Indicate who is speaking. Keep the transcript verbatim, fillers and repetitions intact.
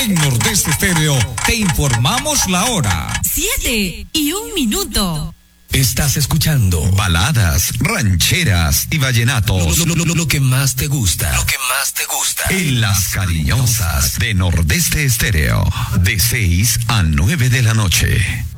Speaker 1: En Nordeste Estéreo te informamos la hora.
Speaker 2: Siete y un minuto.
Speaker 3: Estás escuchando baladas, rancheras y vallenatos. Lo, lo, lo, lo que más te gusta. Lo que más te gusta. En Las Cariñosas de Nordeste Estéreo. De seis a nueve de la noche.